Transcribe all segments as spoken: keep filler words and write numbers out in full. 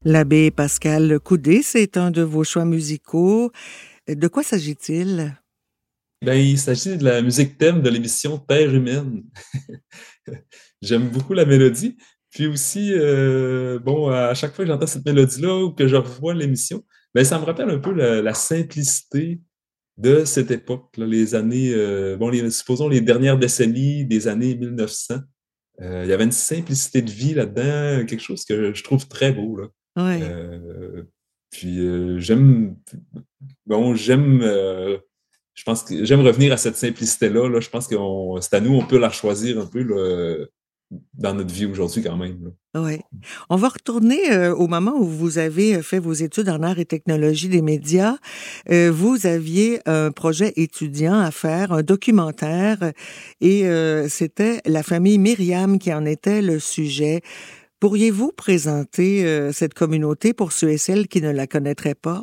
L'abbé Pascal Coudé, c'est un de vos choix musicaux. De quoi s'agit-il? Ben, il s'agit de la musique thème de l'émission Terre humaine. J'aime beaucoup la mélodie. Puis aussi, euh, bon, à chaque fois que j'entends cette mélodie-là ou que je revois l'émission, ben, ça me rappelle un peu la, la simplicité de cette époque, là, les années, euh, bon, les, supposons les dernières décennies des années mille neuf cents. Euh, il y avait une simplicité de vie là-dedans, quelque chose que je trouve très beau, là. Oui. Euh, puis euh, j'aime, bon, j'aime, euh, je pense que j'aime revenir à cette simplicité-là, là. Je pense que c'est à nous, on peut la choisir un peu là, dans notre vie aujourd'hui quand même, là. Oui. On va retourner euh, au moment où vous avez fait vos études en arts et technologies des médias. Euh, vous aviez un projet étudiant à faire, un documentaire, et euh, c'était la famille Myriam qui en était le sujet. Pourriez-vous présenter euh, cette communauté pour ceux et celles qui ne la connaîtraient pas?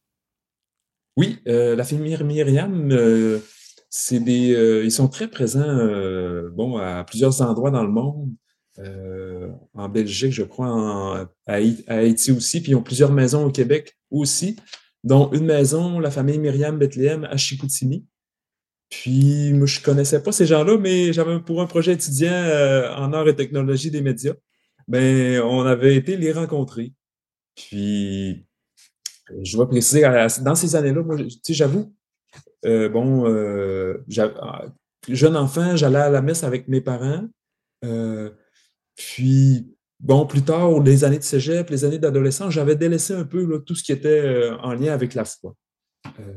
Oui, euh, la famille Myriam, euh, c'est des, euh, ils sont très présents, euh, bon, à plusieurs endroits dans le monde. Euh, en Belgique, je crois, en, à, Haï- à Haïti aussi, puis ils ont plusieurs maisons au Québec aussi, dont une maison, la famille Myriam Bethléem à Chicoutimi. Puis, moi, je connaissais pas ces gens-là, mais j'avais pour un projet étudiant euh, en arts et technologie des médias. Ben, on avait été les rencontrer. Puis, je vais préciser, à- dans ces années-là, moi, je- tu sais, j'avoue, euh, bon, euh, j'a- ah, jeune enfant, j'allais à la messe avec mes parents. Euh, puis, bon, plus tard, les années de cégep, les années d'adolescence, j'avais délaissé un peu là, tout ce qui était euh, en lien avec la foi. Euh,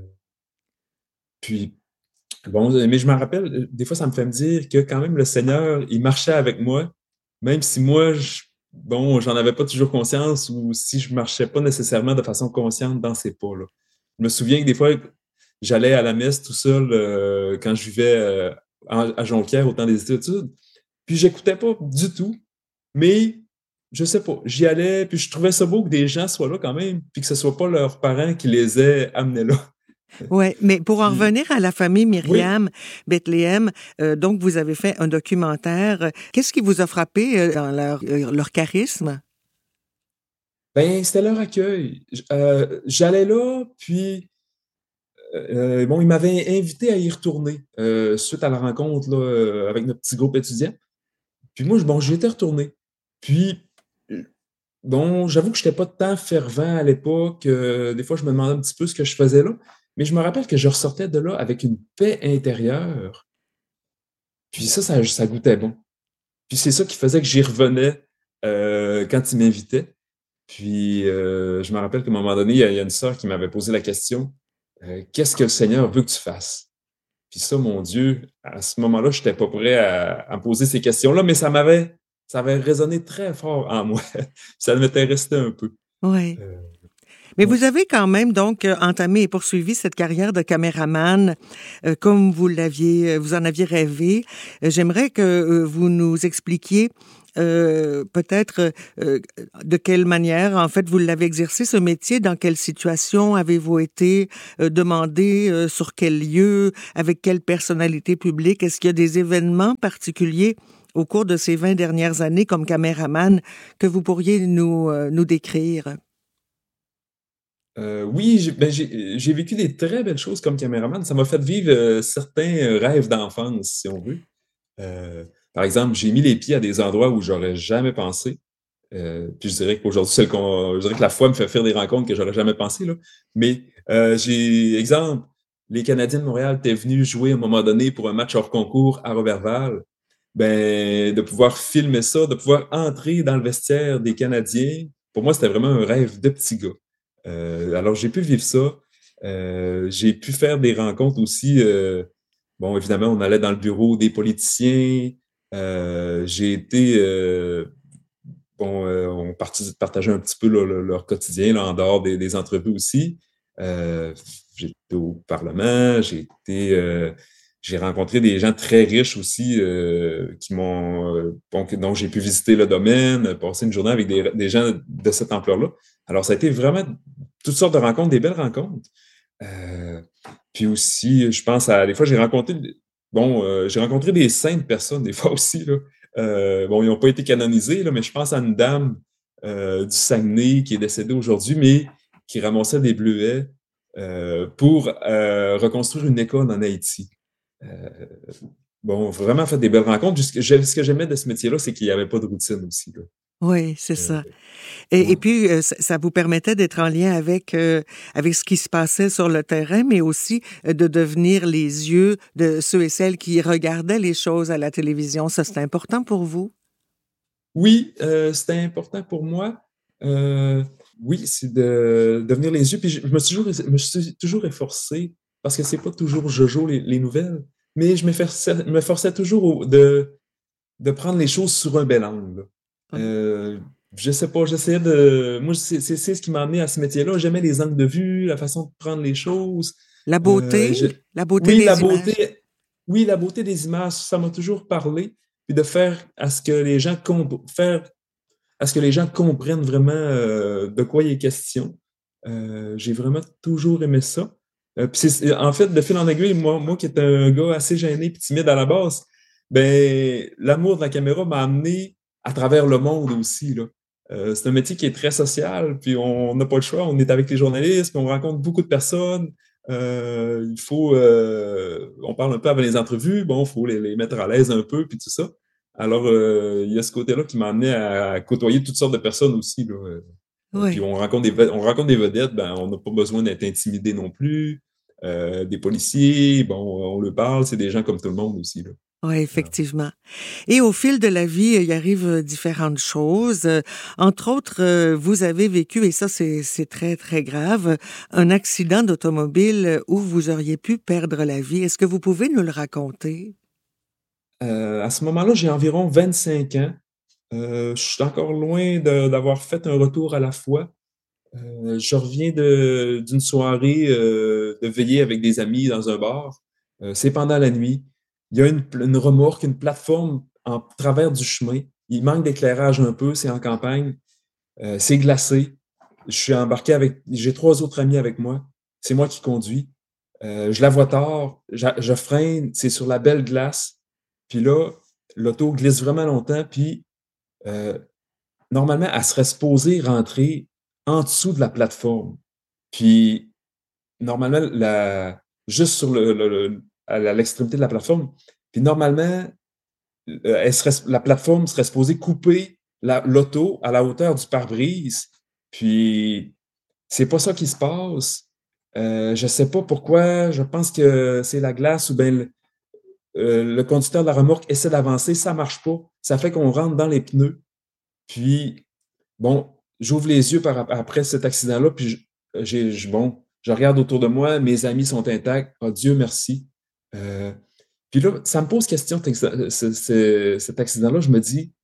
puis, bon, mais je me rappelle, euh, des fois, ça me fait me dire que quand même le Seigneur, il marchait avec moi, même si moi, je- bon, j'en avais pas toujours conscience ou si je marchais pas nécessairement de façon consciente dans ces pas-là. Je me souviens que des fois, j'allais à la messe tout seul euh, quand je vivais euh, en- à Jonquière au temps des études, puis j'écoutais pas du tout, mais je sais pas, j'y allais, puis je trouvais ça beau que des gens soient là quand même, puis que ce soit pas leurs parents qui les aient amenés là. Ouais, mais pour en Puis, revenir à la famille oui, Myriam Bethléem, euh, donc vous avez fait un documentaire. Qu'est-ce qui vous a frappé euh, dans leur, euh, leur charisme? ben, c'était leur accueil. J- euh, j'allais là, puis euh, bon, ils m'avaient invité à y retourner euh, suite à la rencontre là, euh, avec notre petit groupe étudiant. Puis moi, je- bon, j'y étais retourné. Puis, euh, bon, j'avoue que je n'étais pas tant fervent à l'époque. Euh, des fois, je me demandais un petit peu ce que je faisais là. Mais je me rappelle que je ressortais de là avec une paix intérieure. Puis ça, ça, ça goûtait bon. Puis c'est ça qui faisait que j'y revenais euh, quand ils m'invitaient. Puis euh, je me rappelle qu'à un moment donné, il y a, il y a une sœur qui m'avait posé la question, euh, qu'est-ce que le Seigneur veut que tu fasses? Puis ça, mon Dieu, à ce moment-là, je n'étais pas prêt à, à me poser ces questions-là, mais ça m'avait, ça avait résonné très fort en moi. Ça m'était resté un peu. Oui. Euh, Mais ouais. vous avez quand même donc euh, entamé et poursuivi cette carrière de caméraman euh, comme vous l'aviez, euh, vous en aviez rêvé. Euh, J'aimerais que euh, vous nous expliquiez euh, peut-être euh, de quelle manière, en fait, vous l'avez exercé ce métier, dans quelle situation avez-vous été euh, demandé, euh, sur quel lieu, avec quelle personnalité publique? Est-ce qu'il y a des événements particuliers au cours de ces vingt dernières années comme caméraman que vous pourriez nous, euh, nous décrire? Euh, oui, j'ai ben, j'ai- j'ai vécu des très belles choses comme caméraman. Ça m'a fait vivre euh, certains euh, rêves d'enfance, si on veut. Euh, Par exemple, j'ai mis les pieds à des endroits où j'aurais jamais pensé. Euh, puis je dirais qu'aujourd'hui, c'est le con- je dirais que la foi me fait faire des rencontres que j'aurais jamais pensé, là. Mais euh, j'ai, exemple, les Canadiens de Montréal étaient venus jouer à un moment donné pour un match hors concours à Robertval. Ben, de pouvoir filmer ça, de pouvoir entrer dans le vestiaire des Canadiens, pour moi, c'était vraiment un rêve de petit gars. Euh, alors, j'ai pu vivre ça. Euh, j'ai pu faire des rencontres aussi. Euh, bon, évidemment, on allait dans le bureau des politiciens. Euh, j'ai été euh, bon, euh, on parti- partageait un petit peu là, le- leur quotidien là, en dehors des, des entrevues aussi. Euh, j'ai été au Parlement, j'ai été, euh, j'ai rencontré des gens très riches aussi euh, qui m'ont, euh, bon, que- donc j'ai pu visiter le domaine, passer une journée avec des, des gens de cette ampleur-là. Alors ça a été vraiment toutes sortes de rencontres, des belles rencontres. Euh, Puis aussi, je pense à des fois j'ai rencontré, bon, euh, j'ai rencontré des saintes personnes des fois aussi là. Euh, bon, ils n'ont pas été canonisés, là, mais je pense à une dame euh, du Saguenay qui est décédé aujourd'hui, mais qui ramassait des bleuets euh, pour euh, reconstruire une école en Haïti. Euh, bon, vraiment fait des belles rencontres. Jusque- j'ai- Ce que j'aimais de ce métier-là, c'est qu'il n'y avait pas de routine aussi, là. Oui, c'est Euh, ça. Et, et ouais. puis, euh, ça, ça vous permettait d'être en lien avec, euh, avec ce qui se passait sur le terrain, mais aussi euh, de devenir les yeux de ceux et celles qui regardaient les choses à la télévision. Ça, c'est important pour vous? Oui, euh, c'était important pour moi. Euh, oui, c'est de devenir les yeux. Puis je, je me suis toujours, je me suis toujours efforcé, parce que c'est pas toujours Jojo les, les nouvelles, mais je m'efforçais, me forçais toujours au- de, de prendre les choses sur un bel angle, là. Oui. Euh, je sais pas, j'essayais de. Moi, c'est c'est- c'est ce qui m'a amené à ce métier-là. J'aimais les angles de vue, la façon de prendre les choses. La Euh, beauté, je- la beauté Oui, la des images. beauté. Oui, la beauté des images, ça m'a toujours parlé. Puis de faire à ce que les gens comp- faire à ce que les gens comprennent vraiment euh, de quoi il est question. Euh, j'ai vraiment toujours aimé ça. Euh, puis c'est- en fait, de fil en aiguille, moi, moi qui étais un gars assez gêné et timide à la base, ben, l'amour de la caméra m'a amené à travers le monde aussi, là. Euh, c'est un métier qui est très social, puis on n'a pas le choix. On est avec les journalistes, puis on rencontre beaucoup de personnes. Euh, il faut, euh, on parle un peu avant les entrevues, bon, il faut les, les mettre à l'aise un peu, puis tout ça. Alors, euh, il y a ce côté-là qui m'a amené à, à côtoyer toutes sortes de personnes aussi, là. Euh, Puis Oui. on rencontre des, ve- on rencontre des vedettes, ben, on n'a pas besoin d'être intimidé non plus. Euh, des policiers, bon, on le parle, c'est des gens comme tout le monde aussi, là. Oui, Alors, effectivement. Et au fil de la vie, il arrive euh, différentes choses. Euh, Entre autres, euh, vous avez vécu, et ça c'est c'est très, très grave, un accident d'automobile où vous auriez pu perdre la vie. Est-ce que vous pouvez nous le raconter? euh, à ce moment-là, j'ai environ vingt-cinq ans. Euh, je suis encore loin de- d'avoir fait un retour à la foi. Euh, je reviens de- d'une soirée euh, de veillée avec des amis dans un bar. Euh, c'est pendant la nuit. Il y a une, une remorque, une plateforme en travers du chemin. Il manque d'éclairage un peu, c'est en campagne. Euh, c'est glacé. Je suis embarqué avec. J'ai trois autres amis avec moi. C'est moi qui conduis. Euh, je la vois tard. Je, je freine. C'est sur la belle glace. Puis là, l'auto glisse vraiment longtemps. Puis euh, normalement, elle serait supposée rentrer en dessous de la plateforme. Puis normalement, la, juste sur le, le- le- à l'extrémité de la plateforme. Puis normalement, euh, elle serait, la plateforme serait supposée couper la- l'auto à la hauteur du pare-brise. Puis c'est pas ça qui se passe. Euh, je sais pas pourquoi. Je pense que c'est la glace ou bien le, euh, le conducteur de la remorque essaie d'avancer, ça marche pas. Ça fait qu'on rentre dans les pneus. Puis bon, j'ouvre les yeux par, après cet accident-là, puis je, j'ai, je- bon, je regarde autour de moi, mes amis sont intacts. Oh, Dieu merci. Euh, puis là, ça me pose question, ce- ce- ce- cet accident-là. Je me dis,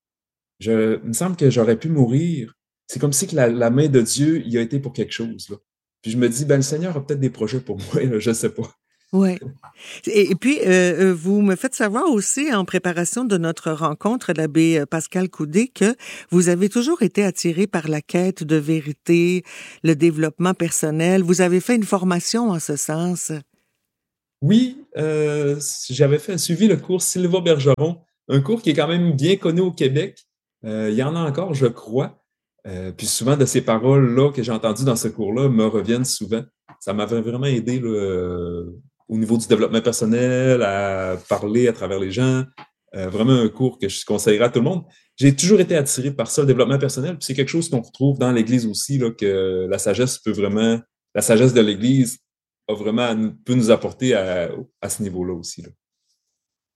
je, il me semble que j'aurais pu mourir. C'est comme si que la, la main de Dieu y a été pour quelque chose, là. Puis je me dis, ben, le Seigneur a peut-être des projets pour moi, là, je sais pas. Oui. Et, et puis, euh, euh, vous me faites savoir aussi, en préparation de notre rencontre, l'abbé euh, Pascal Coudé, que vous avez toujours été attiré par la quête de vérité, le développement personnel. Vous avez fait une formation en ce sens. Oui, euh, j'avais fait, suivi le cours Sylva Bergeron, un cours qui est quand même bien connu au Québec. Euh, il y en a encore, je crois. Euh, puis souvent de ces paroles-là que j'ai entendues dans ce cours-là me reviennent souvent. Ça m'avait vraiment aidé là, euh, au niveau du développement personnel, à parler à travers les gens. Euh, vraiment un cours que je conseillerais à tout le monde. J'ai toujours été attiré par ça, le développement personnel. Puis c'est quelque chose qu'on retrouve dans l'Église aussi, là, que la sagesse peut vraiment, la sagesse de l'Église a vraiment, peut nous apporter à, à ce niveau-là aussi, là.